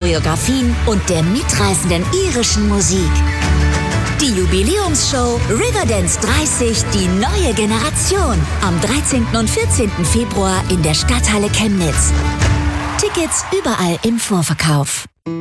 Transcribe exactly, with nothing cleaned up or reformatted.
Choreografien und der mitreißenden irischen Musik. Die Jubiläumsshow Riverdance dreißig, die neue Generation. Am dreizehnten und vierzehnten Februar in der Stadthalle Chemnitz. Tickets überall im Vorverkauf.